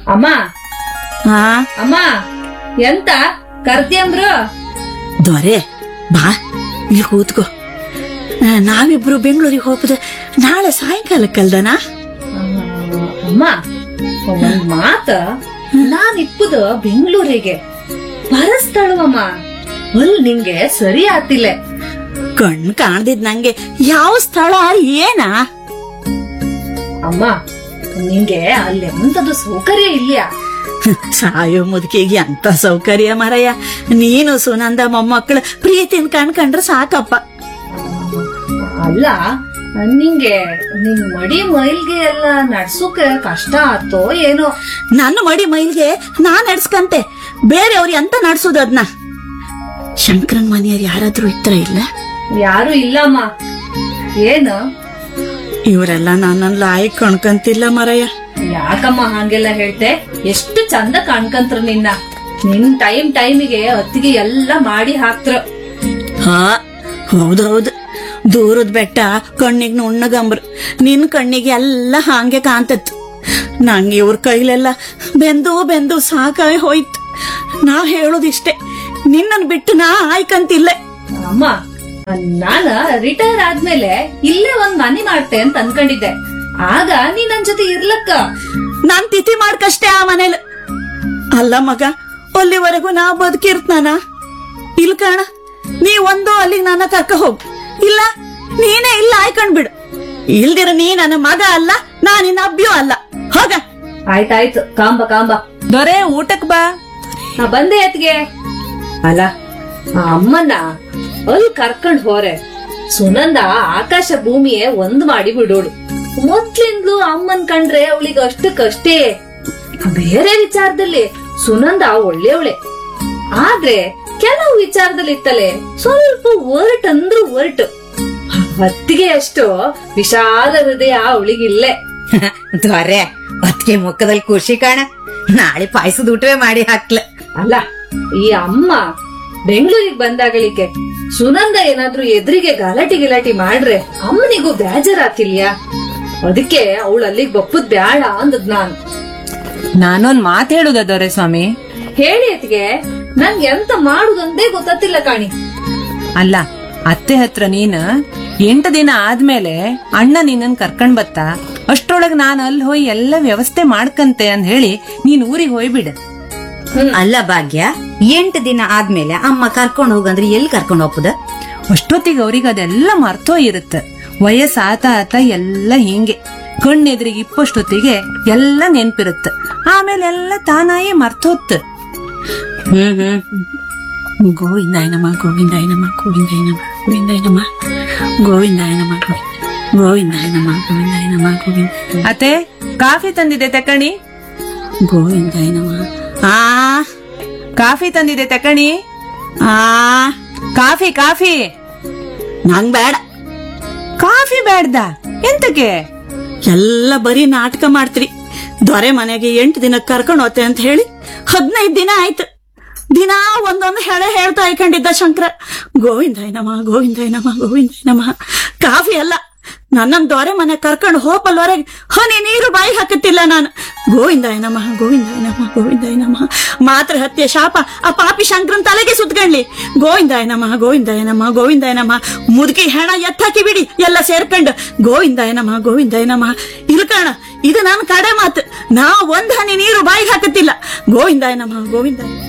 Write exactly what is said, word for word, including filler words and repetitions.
ಅಮ್ಮ ಹಾ ಅಮ್ಮ ಎಂತ ಕರ್ದ್ಯಂದ್ರು? ದೊರೆ ಬಾ ಇಲ್ಲಿ ಕೂತ್ಕೋ. ನಾವಿಬ್ರು ಬೆಂಗಳೂರಿಗೆ ಹೋಗುದ ನಾಳೆ ಸಾಯಂಕಾಲಕ್ಕಲ್ದನಾ? ಅಮ್ಮ ಒಂದ್ ಮಾತ, ನಾನ್ ಇಪ್ಪುದ ಬೆಂಗಳೂರಿಗೆ ಬರಸ್ತಳವಮ್ಮ, ಅಲ್ ನಿಂಗೆ ಸರಿ ಆತಿಲ್ಲ. ಕಣ್ ಕಾಣ್ದಿದ್ ನಂಗೆ ಯಾವ ಸ್ಥಳ ಏನ? ಅಮ್ಮ ನಿಂಗೆ ಅಲ್ಲಿ ಎಂತದು ಸೌಕರ್ಯ ಇಲ್ಯಾ? ಸಾಯೋ ಮುದುಕಿಗೆ ಅಂತ ಸೌಕರ್ಯ ಮರಯ್ಯ. ನೀನು ಸುನಂದ ಮೊಮ್ಮಕ್ಕಳು ಪ್ರೀತಿನ ಕಣ್ಕಂಡ್ರೆ ಸಾಕಪ್ಪ. ಅಲ್ಲ ನಿಂಗೆ ನಿನ್ ಮಡಿ ಮೈಲ್ಗೆ ಎಲ್ಲ ನಡ್ಸೋಕೆ ಕಷ್ಟ ಆತೋ ಏನೋ? ನನ್ನ ಮಡಿ ಮೈಲ್ಗೆ ನಾನ್ ನಡ್ಸ್ಕಂತೆ, ಬೇರೆಯವ್ರು ಎಂತ ನಡ್ಸೋದು ಅದ್ನ? ಶಂಕರನ್ ಮನೆಯವ್ರು ಯಾರಾದ್ರೂ ಇತ್ರ ಇಲ್ಲ? ಯಾರು ಇಲ್ಲಮ್ಮ. ಏನು ಇವರೆಲ್ಲ ನನ್ನನ್ನ ಲಾಯಕ್ ಕಣ್ಕಂತಿಲ್ಲ ಮರಯ್ಯ. ಯಾಕಮ್ಮ ಹಂಗೆಲ್ಲ ಹೇಳ್ತೆ? ಎಷ್ಟು ಚಂದ ಕಾಣ್ಕಂತ್ರ ನಿನ್ನ. ನಿನ್ ಟೈಮ್ ಟೈಮಿಗೆ ಅತ್ತಿಗೆ ಎಲ್ಲ ಮಾಡಿ ಹಾಕ್ತ್ರ. ಹಾ ಹೌದೌದು, ದೂರದ ಬೆಟ್ಟ ಕಣ್ಣಿಗೆ ನುಣ್ಣಗಂಬ್ರು, ನಿನ್ ಕಣ್ಣಿಗೆ ಎಲ್ಲ ಹಾಂಗೆ ಕಾಂತತ್ತು. ನಂಗೆ ಇವ್ರ ಕೈಲೆಲ್ಲ ಬೆಂದು ಬೆಂದು ಸಾಕಾಗಿ ಹೋಯ್ತು. ನಾ ಹೇಳೋದಿಷ್ಟೇ, ನಿನ್ನನ್ ಬಿಟ್ಟು ನಾ ಆಯ್ಕಂತಿಲ್ಲ. ಅಮ್ಮ ನಾನ ರಿಟೈರ್ ಆದ್ಮೇಲೆ ಇಲ್ಲೇ ಒಂದ್ ಮನೆ ಮಾಡ್ತೆ ಅಂತ ಅನ್ಕೊಂಡಿದ್ದೆ. ಆಗ ನೀ ನನ್ ಜೊತೆ ಇರ್ಲಕ್ಕ. ನಾನ್ ತಿಥಿ ಮಾಡ್ಕಷ್ಟೇ ಆ ಮನೇಲಿ. ಅಲ್ಲ ಮಗ, ಅಲ್ಲಿವರೆಗೂ ನಾ ಬದುಕಿರ್ತಾನ? ಇಲ್ ಕಾಣ, ನೀ ಒಂದು ಅಲ್ಲಿಗೆ ನನ್ನ ಕರ್ಕ ಹೋಗು, ಇಲ್ಲ ನೀನೇ ಇಲ್ಲ ಆಯ್ಕೊಂಡ್ ಬಿಡು. ಇಲ್ದಿರ ನೀ ನನ್ನ ಮಗ ಅಲ್ಲ, ನಾ ನಿನ್ನ ಅಬ್ಬಿಯೂ ಅಲ್ಲ. ಹೋಗ. ಆಯ್ತಾಯ್ತು ಕಾಂಬ ಕಾಂಬ. ದೊರೆ ಊಟಕ್ ಬಾ. ನಾ ಬಂದೆ ಅತ್ಗೆ. ಅಲ್ಲ ಆ ಅಮ್ಮನ್ನ ಅಲ್ ಕರ್ಕೊಂಡ್ ಹೋರೆ ಸುನಂದ ಆಕಾಶ ಭೂಮಿಯೇ ಒಂದ್ ಮಾಡಿ ಬಿಡೋಳು. ಮೊದ್ಲಿಂದ್ಲು ಅಮ್ಮನ್ ಕಂಡ್ರೆ ಅವಳಿಗೆ ಅಷ್ಟಕ್ಕಷ್ಟೇ. ಬೇರೆ ವಿಚಾರದಲ್ಲಿ ಸುನಂದ ಒಳ್ಳೆಯವಳೆ, ಆದ್ರೆ ಕೆಲವು ವಿಚಾರದಲ್ಲಿ ಇತ್ತಲೆ ಸ್ವಲ್ಪ ಒರಟ್ ಅಂದ್ರು ಒರಟು. ಹೊತ್ತಿಗೆ ಅಷ್ಟು ವಿಶಾಲ ಹೃದಯ ಅವಳಿಗಿಲ್ಲೇ. ದೊರೆ ಅದಕ್ಕೆ ಮುಖದಲ್ಲಿ ಖುಷಿ ಕಾಣ. ನಾಳೆ ಪಾಯಸದ ಊಟವೇ ಮಾಡಿ ಹಾಕ್ಲ. ಅಲ್ಲ ಈ ಅಮ್ಮ ಬೆಂಗಳೂರಿಗೆ ಬಂದಾಗಳಿಕೆ ಸುನಂದ ಏನಾದ್ರೂ ಎದುರಿಗೆ ಗಲಾಟಿ ಗಿಲಾಟಿ ಮಾಡ್ರೆ ಅಮ್ಮನಿಗೂ ಬೇಜಾರಾತಿಲ್ಯಾ? ಅದಕ್ಕೆ ಅವಳು ಅಲ್ಲಿಗೆ ಬಪ್ಪುದ್ ಬ್ಯಾಡ ಅಂದದ್ ನಾನು. ನಾನೊಂದ್ ಮಾತ್ ಹೇಳುದ ದೊರೆ ಸ್ವಾಮಿ? ಹೇಳಿ ಅತ್ಗೆ, ನನ್ಗೆ ಎಂತ ಮಾಡುದಂದೇ ಗೊತ್ತಿಲ್ಲ ಕಾಣಿ. ಅಲ್ಲ ಅತ್ತೆ ಹತ್ರ ನೀನ್ ಎಂಟು ದಿನ ಆದ್ಮೇಲೆ ಅಣ್ಣ ನಿನ್ನನ್ ಕರ್ಕೊಂಡ್ ಬತ್ತ, ಅಷ್ಟ್ರೊಳಗ್ ನಾನ್ ಅಲ್ಲಿ ಹೋಗಿ ಎಲ್ಲ ವ್ಯವಸ್ಥೆ ಮಾಡ್ಕಂತೆ ಅಂತ ಹೇಳಿ ನೀನ್ ಊರಿಗೆ ಹೋಯ್ಬಿಡ. ಅಲ್ಲ ಭಾಗ್ಯ, ಎಂಟು ದಿನ ಆದ್ಮೇಲೆ ಅಮ್ಮ ಕರ್ಕೊಂಡ್ ಹೋಗಂದ್ರೆ ಎಲ್ಲಿ ಕರ್ಕೊಂಡ್ ಹೋಗ್ಬೋದ? ಅಷ್ಟೊತ್ತಿಗೆ ಅವ್ರಿಗೆ ಅದೆಲ್ಲ ಮರ್ತೋ ಇರುತ್ತ. ವಯಸ್ಸ ಆತ ಆತ ಎಲ್ಲ ಹಿಂಗೆ ಕಣ್ಣೆದ್ರಿಗೆ ಇಪ್ಪಷ್ಟೊತ್ತಿಗೆ ಎಲ್ಲ ನೆನ್ಪಿರುತ್ತ. ಆಮೇಲೆ ಎಲ್ಲ ತಾನಾಯೇ ಮರ್ತೋತ್. ಹ್ಮ್ ಹ್ಮ್ ಗೋವಿಂದಾಯನಮ್ಮ ಗೋವಿಂದಾಯನಮ್ಮ ಗೋವಿಂದಾಯನಮ್ಮ ಗೋವಿಂದಾಯನಮ್ಮ ಗೋವಿಂದಾಯನಮ್ಮ ಗೋವಿಂದಾಯನಮ್ಮ ಗೋವಿಂದಾಯನಮ್ಮ ಗೋವಿಂದ. ಅತ್ತೆ ಕಾಫಿ ತಂದಿದೆ ತಕಣಿ. ಗೋವಿಂದಾಯನಮ್ಮ. ಆ ಕಾಫಿ ತಂದಿದೆ ತಕಣಿ. ಆ ಕಾಫಿ ಕಾಫಿ. ನಂಗ್ ಬೇಡ. ಕಾಫಿ ಬೇಡ್ದ? ಎಂತಕ್ಕೆ? ಎಲ್ಲ ಬರೀ ನಾಟಕ ಮಾಡ್ತೀರಿ. ದೊರೆ ಮನೆಗೆ ಎಂಟು ದಿನ ಕರ್ಕೊಂಡು ಹೋತೆ ಅಂತ ಹೇಳಿ ಹದಿನೈದು ದಿನ ಆಯ್ತು. ದಿನಾ ಒಂದೊಂದು ಹೇಳ ಹೇಳ್ತಾ ಇಕೊಂಡಿದ್ದ ಶಂಕರ. ಗೋವಿಂದಾಯನಮ್ಮ ಗೋವಿಂದಾಯನಮ್ಮ ಗೋವಿಂದಾಯನಮ್ಮ. ಕಾಫಿ ಅಲ್ಲ, ನನ್ನನ್ ದೊರೆ ಮನೆ ಕರ್ಕೊಂಡು ಹೋಪಲ್ವರೆಗೆ ಹನಿ ನೀರು ಬಾಯಿ ಹಾಕುತ್ತಿಲ್ಲ ನಾನು. ಗೋವಿಂದಾಯನಮ್ಮ ಗೋವಿಂದಾಯನಮ್ಮ ಗೋವಿಂದಾಯನಮ್ಮ. ಮಾತ್ರ ಹತ್ಯೆ ಶಾಪ ಆ ಪಾಪಿ ಶಂಕರನ್ ತಲೆಗೆ ಸುತ್ಕೊಂಡ್ಲಿ. ಗೋವಿಂದಾಯನಮ್ಮ ಗೋವಿಂದಾಯನಮ್ಮ ಗೋವಿಂದಾಯನಮ್ಮ. ಮುದುಕಿ ಹೆಣ ಎತ್ತಾಕಿ ಬಿಡಿ ಎಲ್ಲ ಸೇರ್ಕೊಂಡು. ಗೋವಿಂದಾಯನಮ್ಮ ಗೋವಿಂದಾಯನಮ್ಮ. ಇಲ್ಕಣ, ಇದು ನನ್ನ ಕಡೆ ಮಾತು. ನಾ ಒಂದ್ ಹನಿ ನೀರು ಬಾಯಿಗೆ ಹಾಕುತ್ತಿಲ್ಲ. ಗೋವಿಂದಾಯನಮ್ಮ ಗೋವಿಂದಾಯ.